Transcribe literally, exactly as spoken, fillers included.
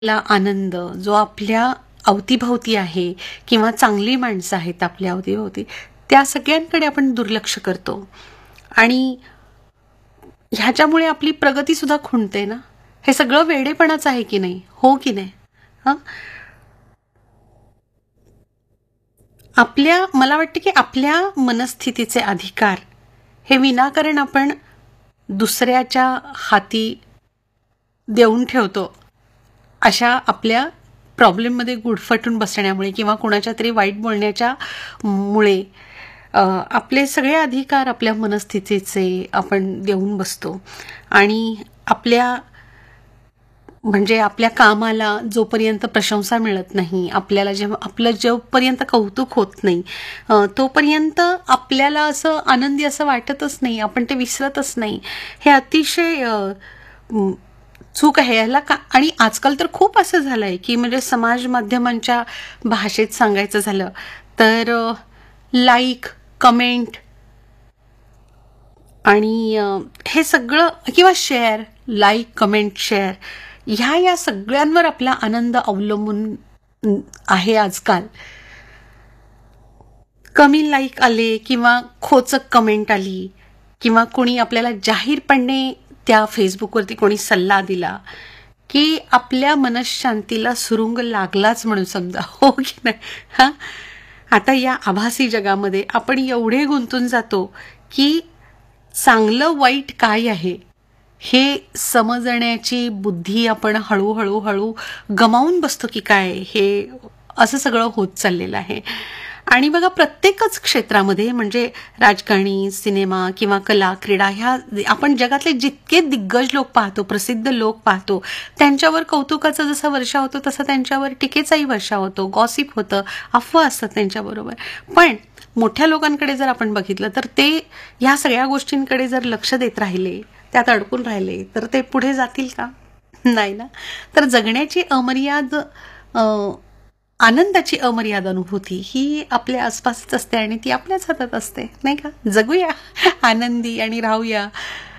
ला आनंद जो आपल्या अवतीभोवती आहे किंवा चांगली माणसं आहेत आपल्या अवतीभोवती, त्या सगळ्यांकडे आपण दुर्लक्ष करतो आणि ह्याच्यामुळे आपली प्रगती सुद्धा खुंटते ना. हे सगळं वेडेपणाच आहे की नाही, हो की नाही? हा, आपल्या मला वाटतं की आपल्या मनस्थितीचे अधिकार हे विनाकारण आपण दुसऱ्याच्या हाती देऊन ठेवतो, अशा आपल्या प्रॉब्लेममध्ये गुडफटून बसण्यामुळे किंवा कुणाच्या तरी वाईट बोलण्याच्या मुळे अ, आपले सगळे अधिकार आपल्या मनस्थितीचे आपण देऊन बसतो आणि आपल्या म्हणजे आपल्या कामाला जोपर्यंत प्रशंसा मिळत नाही, आपल्याला जेव्हा आपलं जोपर्यंत कौतुक होत नाही, अ, तोपर्यंत आपल्याला असं आनंदी असं वाटतच नाही, आपण ते विसरतच नाही. हे अतिशय अ, म, चूक आहे याला का. आणि आजकाल तर खूप असं झालंय की म्हणजे समाज माध्यमांच्या भाषेत सांगायचं झालं तर लाईक, कमेंट आणि अ, हे सगळं किंवा शेअर, लाईक, कमेंट, शेअर ह्या या सगळ्यांवर आपला आनंद अवलंबून अम, आहे आजकाल. कमी लाईक आले किंवा खोचक कमेंट आली किंवा कोणी आपल्याला जाहीरपणे त्या फेसबुकवरती कोणी सल्ला दिला की आपल्या मनःशांतीला सुरुंग लागलाच म्हणून समजा, हो की नाही? हा, आता या आभासी जगामध्ये आपण एवढे गुंतून जातो की चांगलं वाईट काय आहे हे समजण्याची बुद्धी आपण हळूहळू हळू गमावून बसतो की काय, हे असं सगळं होत चाललेलं आहे. आणि बघा प्रत्येकच क्षेत्रामध्ये म्हणजे राजकारणी, सिनेमा किंवा कला, क्रीडा ह्या आपण जगातले जितके दिग्गज लोक पाहतो, प्रसिद्ध लोक पाहतो, त्यांच्यावर कौतुकाचा जसा वर्षा होतो तसा त्यांच्यावर टीकेचाही वर्षा होतो, गॉसिप होतं, अफवा असतात त्यांच्याबरोबर. पण मोठ्या लोकांकडे जर आपण बघितलं तर ते ह्या सगळ्या गोष्टींकडे जर लक्ष देत राहिले, त्यात अडकून राहिले तर ते पुढे जातील का? नाही ना. तर जगण्याची अमर्याद अ, आनंदाची अमर्याद अनुभूती ही आपल्या आसपासच असते आणि ती आपल्याच हातात असते, नाही का? जगूया आनंदी आणि राहूया